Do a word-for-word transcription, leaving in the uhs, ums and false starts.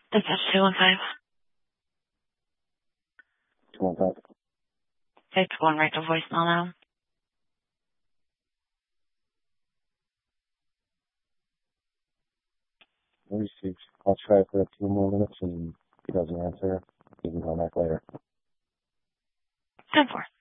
That's two one five. two one five. It's going right to voicemail now. Received. I'll try for a few more minutes, and if he doesn't answer, you can call back later. ten four.